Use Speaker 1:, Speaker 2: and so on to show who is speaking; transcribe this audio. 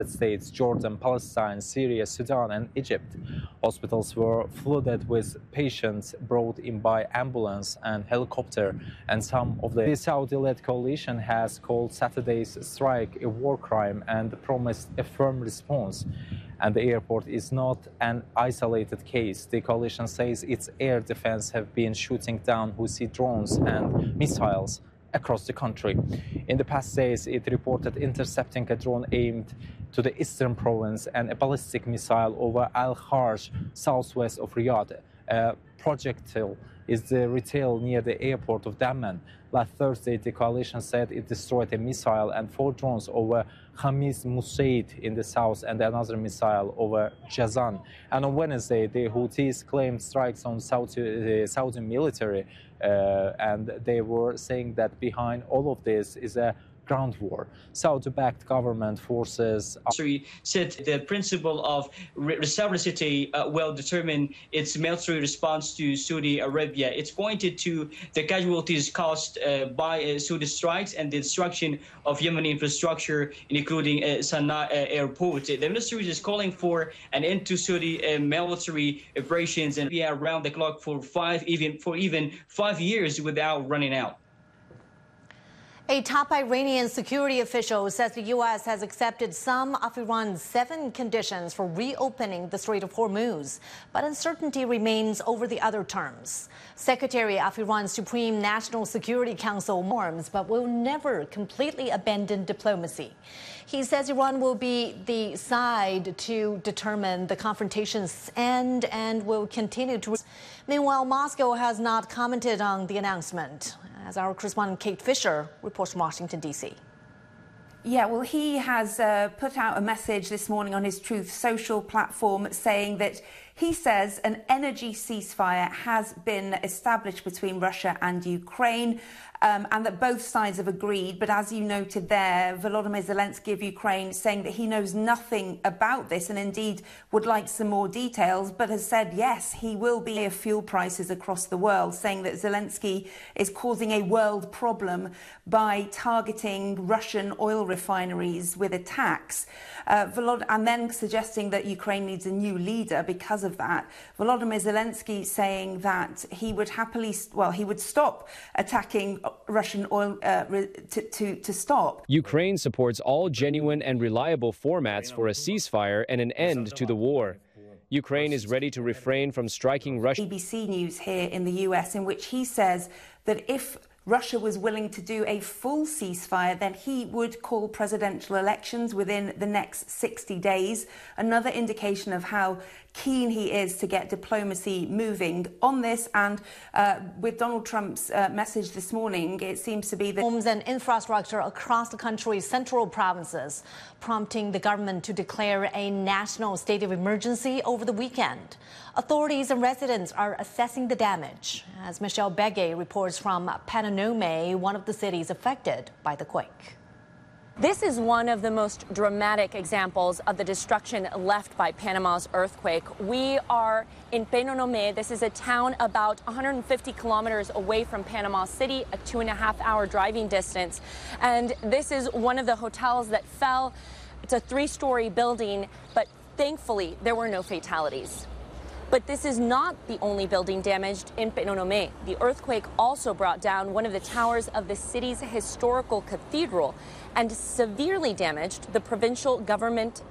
Speaker 1: States, Jordan, Palestine, Syria, Sudan, and Egypt. Hospitals were flooded with patients brought in by ambulance and helicopter, and some of the Saudi-led coalition has called Saturday's strike a war crime and promised a firm response. And the airport is not an isolated case. The coalition says its air defense have been shooting down Houthi drones and missiles across the country. In the past days, it reported intercepting a drone aimed to the eastern province and a ballistic missile over Al-Kharj, southwest of Riyadh. A projectile is the retail near the airport of Dammam. Last Thursday, the coalition said it destroyed a missile and 4 drones over Khamis Musaid in the south and another missile over Jazan. And on Wednesday, the Houthis claimed strikes on Saudi military, and they were saying that behind all of this is a ground war. Saudi-backed government forces
Speaker 2: said the principle of reciprocity will determine its military response to Saudi Arabia. It's pointed to the casualties caused by Saudi strikes and the destruction of Yemeni infrastructure, including Sana'a airport. The ministry is calling for an end to Saudi military operations and be around the clock for even 5 years without running out.
Speaker 3: A top Iranian security official says the U.S. has accepted some of Iran's 7 conditions for reopening the Strait of Hormuz, but uncertainty remains over the other terms. Secretary of Iran's Supreme National Security Council warns, but will never completely abandon diplomacy. He says Iran will be the side to determine the confrontation's end and will continue to. Meanwhile, Moscow has not commented on the announcement, as our correspondent Kate Fisher reports from Washington, D.C.
Speaker 4: Yeah, well, he has put out a message this morning on his Truth Social platform saying that he says an energy ceasefire has been established between Russia and Ukraine, and that both sides have agreed. But as you noted there, Volodymyr Zelensky of Ukraine saying that he knows nothing about this and indeed would like some more details, but has said, yes, he will be of fuel prices across the world, saying that Zelensky is causing a world problem by targeting Russian oil refineries with attacks. And then suggesting that Ukraine needs a new leader because of that. Volodymyr Zelensky saying that he would he would stop attacking Russian oil to stop.
Speaker 5: Ukraine supports all genuine and reliable formats for a ceasefire and an end to the war. Ukraine is ready to refrain from striking Russia.
Speaker 4: BBC News here in the US, in which he says that if Russia was willing to do a full ceasefire, then he would call presidential elections within the next 60 days. Another indication of how keen he is to get diplomacy moving on this. And with Donald Trump's message this morning, it seems to be that
Speaker 3: homes and infrastructure across the country's central provinces, prompting the government to declare a national state of emergency over the weekend. Authorities and residents are assessing the damage, as Michelle Begay reports from Pananome, one of the cities affected by the quake.
Speaker 6: This is one of the most dramatic examples of the destruction left by Panama's earthquake. We are in Pananome. This is a town about 150 kilometers away from Panama City, a 2.5-hour driving distance. And this is one of the hotels that fell. It's a 3-story building, but thankfully there were no fatalities. But this is not the only building damaged in Pananome. The earthquake also brought down one of the towers of the city's historical cathedral and severely damaged the provincial government